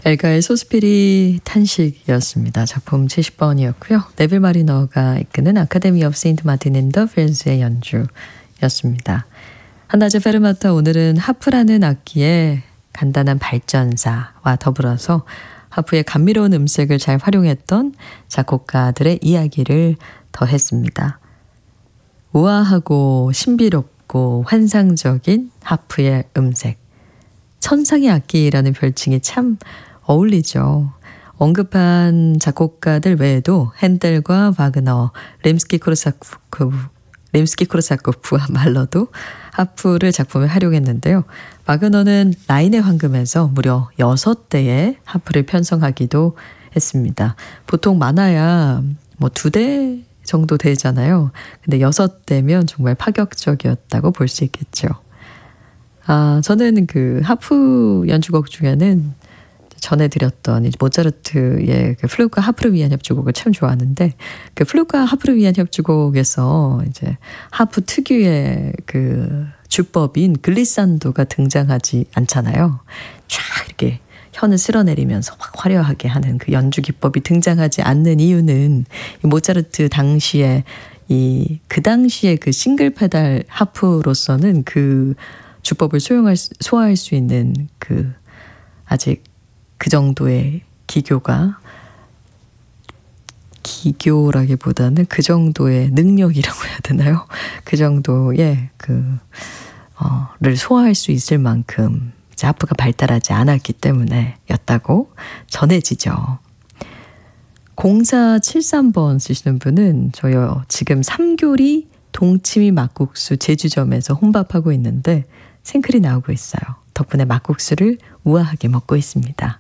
엘가의 소스피리 탄식이었습니다. 작품 70번이었고요. 네빌 마리너가 이끄는 아카데미 오브 세인트 마틴 앤 더 필즈의 연주였습니다. 한낮의 페르마타, 오늘은 하프라는 악기의 간단한 발전사와 더불어서 하프의 감미로운 음색을 잘 활용했던 작곡가들의 이야기를 더했습니다. 우아하고 신비롭고 환상적인 하프의 음색. 천상의 악기라는 별칭이 참 어울리죠. 언급한 작곡가들 외에도 핸델과 바그너, 림스키 코르사코프와 말러도 하프를 작품에 활용했는데요. 바그너는 라인의 황금에서 무려 6대의 하프를 편성하기도 했습니다. 보통 많아야 2대 정도 되잖아요. 근데 6대면 정말 파격적이었다고 볼 수 있겠죠. 저는 그 하프 연주곡 중에는 전해드렸던 모차르트의 그 플루크와 하프를 위한 협주곡을 참 좋아하는데, 그 플루크와 하프를 위한 협주곡에서 이제 하프 특유의 그 주법인 글리산도가 등장하지 않잖아요. 쫙 이렇게 현을 쓸어내리면서 확 화려하게 하는 그 연주 기법이 등장하지 않는 이유는 이 모차르트 당시에 그 당시에 그 싱글 페달 하프로서는 그 주법을 소화할 수 있는 그 아직 그 정도의 기교라기보다는 그 정도의 능력이라고 해야 되나요? 그 정도의 를 소화할 수 있을 만큼 하프가 발달하지 않았기 때문에였다고 전해지죠. 0473번 쓰시는 분은 저요 지금 삼교리 동치미 막국수 제주점에서 혼밥하고 있는데 생크리 나오고 있어요. 덕분에 막국수를 우아하게 먹고 있습니다.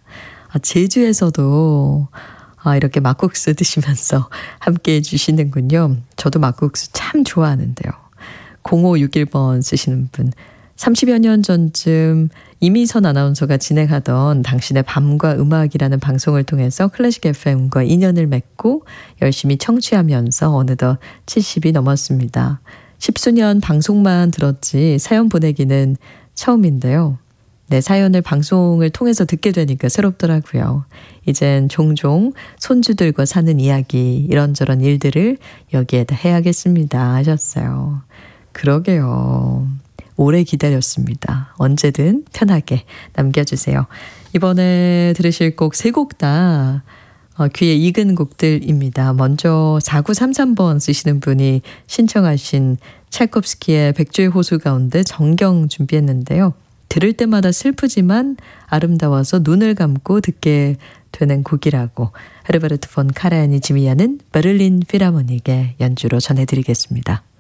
제주에서도 이렇게 막국수 드시면서 함께 해주시는군요. 저도 막국수 참 좋아하는데요. 0561번 쓰시는 분, 30여 년 전쯤 이미선 아나운서가 진행하던 당신의 밤과 음악이라는 방송을 통해서 클래식 FM과 인연을 맺고 열심히 청취하면서 어느덧 70이 넘었습니다. 10수년 방송만 들었지 사연 보내기는 처음인데요. 내 사연을 방송을 통해서 듣게 되니까 새롭더라고요. 이젠 종종 손주들과 사는 이야기, 이런저런 일들을 여기에다 해야겠습니다 하셨어요. 그러게요. 오래 기다렸습니다. 언제든 편하게 남겨주세요. 이번에 들으실 곡 3곡 다 귀에 익은 곡들입니다. 먼저 4933번 쓰시는 분이 신청하신 찰콥스키의 백조의 호수 가운데 정경 준비했는데요. 들을 때마다 슬프지만 아름다워서 눈을 감고 듣게 되는 곡이라고 헤르베르트 폰 카라얀이 지휘하는 베를린 필하모닉의 연주로 전해드리겠습니다.